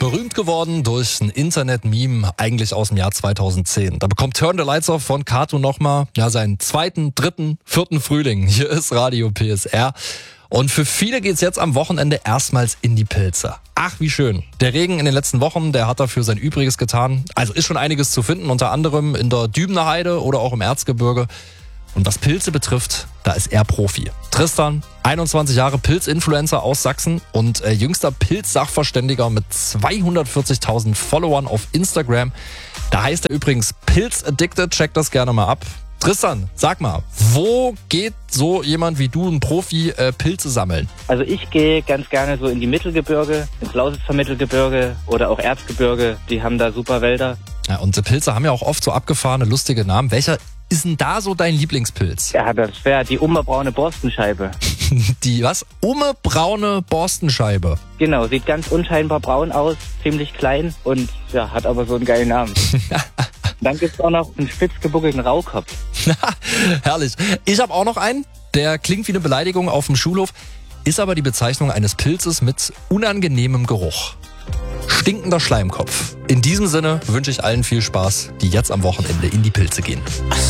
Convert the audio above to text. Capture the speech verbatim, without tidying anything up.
berühmt geworden durch ein Internet-Meme eigentlich aus dem Jahr zweitausendzehn. Da bekommt Turn the Lights Off von Kato nochmal ja, seinen zweiten, dritten, vierten Frühling. Hier ist Radio P S R. Und für viele geht's jetzt am Wochenende erstmals in die Pilze. Ach, wie schön. Der Regen in den letzten Wochen, der hat dafür sein Übriges getan. Also ist schon einiges zu finden, unter anderem in der Dübener Heide oder auch im Erzgebirge. Und was Pilze betrifft, da ist er Profi. Tristan, einundzwanzig Jahre Pilz-Influencer aus Sachsen und äh, jüngster Pilz-Sachverständiger mit zweihundertvierzigtausend Followern auf Instagram. Da heißt er übrigens Pilz Addicted, checkt das gerne mal ab. Tristan, sag mal, wo geht so jemand wie du, ein Profi, äh, Pilze sammeln? Also ich gehe ganz gerne so in die Mittelgebirge, ins Lausitzer Mittelgebirge oder auch Erzgebirge. Die haben da super Wälder. Ja, und die Pilze haben ja auch oft so abgefahrene, lustige Namen. Welcher ist denn da so dein Lieblingspilz? Ja, das wäre die ummerbraune Borstenscheibe. Die was? Ummerbraune Borstenscheibe. Genau, sieht ganz unscheinbar braun aus, ziemlich klein und ja, hat aber so einen geilen Namen. Dann gibt's auch noch einen spitz gebuckelten Rauhkopf. Herrlich. Ich habe auch noch einen, der klingt wie eine Beleidigung auf dem Schulhof, ist aber die Bezeichnung eines Pilzes mit unangenehmem Geruch. Stinkender Schleimkopf. In diesem Sinne wünsche ich allen viel Spaß, die jetzt am Wochenende in die Pilze gehen.